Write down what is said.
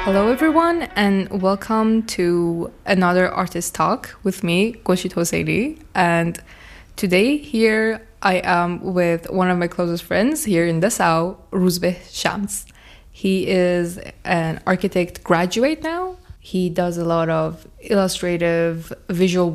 Hello, everyone, and welcome to another artist talk with me, Goshit Hosseini. And today, here I am with one of my closest friends here in Dessau, Rouzbeh Shams. He is an architect graduate now. He does a lot of illustrative visual